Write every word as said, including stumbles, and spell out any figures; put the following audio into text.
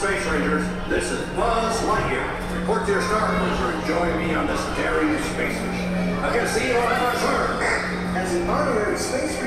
Space Rangers. This is Buzz Lightyear. Report to your star cruiser and join me on this daring space mission. I'll get to see you on Mars. As an honorary space